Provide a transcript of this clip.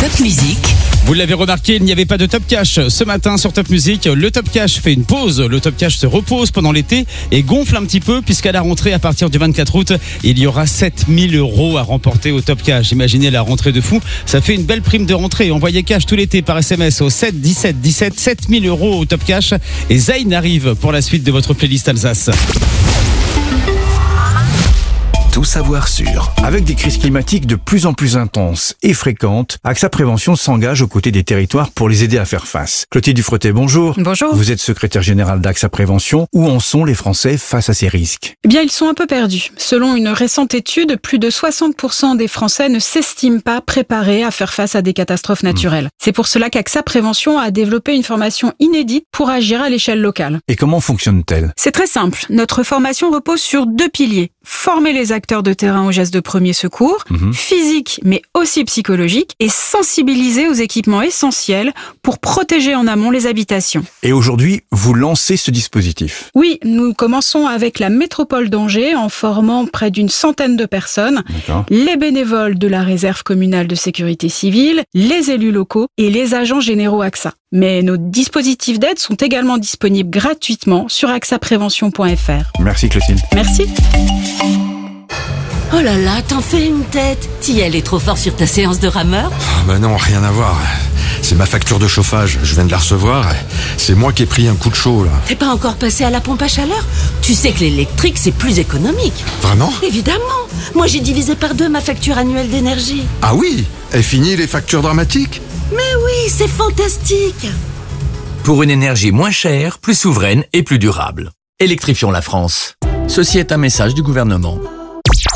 Top Music. Vous l'avez remarqué, il n'y avait pas de Top Cash ce matin sur Top Music. Le Top Cash fait une pause. Le Top Cash se repose pendant l'été et gonfle un petit peu puisqu'à la rentrée, à partir du 24 août, il y aura 7 000 € à remporter au Top Cash. Imaginez la rentrée de fou. Ça fait une belle prime de rentrée. Envoyez cash tout l'été par SMS au 7 17 17. 7 000 € au Top Cash. Et Zayn arrive pour la suite de votre playlist Alsace. Tout savoir sur. Avec des crises climatiques de plus en plus intenses et fréquentes, AXA Prévention s'engage aux côtés des territoires pour les aider à faire face. Clotilde Dufretet, bonjour. Bonjour. Vous êtes secrétaire générale d'AXA Prévention. Où en sont les Français face à ces risques ? Eh bien, ils sont un peu perdus. Selon une récente étude, plus de 60% des Français ne s'estiment pas préparés à faire face à des catastrophes naturelles. C'est pour cela qu'AXA Prévention a développé une formation inédite pour agir à l'échelle locale. Et comment fonctionne-t-elle ? C'est très simple. Notre formation repose sur 2 piliers. Former les acteurs de terrain aux gestes de premier secours, physiques mais aussi psychologiques, et sensibiliser aux équipements essentiels pour protéger en amont les habitations. Et aujourd'hui, vous lancez ce dispositif. Oui, nous commençons avec la métropole d'Angers en formant près d'une centaine de personnes, D'accord. les bénévoles de la réserve communale de sécurité civile, les élus locaux et les agents généraux AXA. Mais nos dispositifs d'aide sont également disponibles gratuitement sur axaprévention.fr. Merci Clotilde. Merci. Oh là là, t'en fais une tête. T'y est trop fort sur ta séance de rameur. Bah non, rien à voir. C'est ma facture de chauffage, je viens de la recevoir. C'est moi qui ai pris un coup de chaud là. T'es pas encore passé à la pompe à chaleur? Tu sais que l'électrique, c'est plus économique. Vraiment ? Évidemment. Moi, j'ai divisé par 2 ma facture annuelle d'énergie. Ah oui ? Et fini les factures dramatiques ? Mais oui, c'est fantastique. Pour une énergie moins chère, plus souveraine et plus durable. Électrifions la France. Ceci est un message du gouvernement.